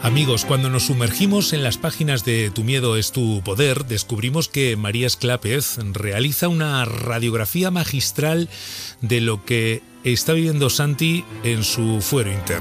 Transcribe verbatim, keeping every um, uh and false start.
Amigos, cuando nos sumergimos en las páginas de Tu miedo es tu poder, descubrimos que María Esclápez realiza una radiografía magistral de lo que está viviendo Santi en su fuero interno.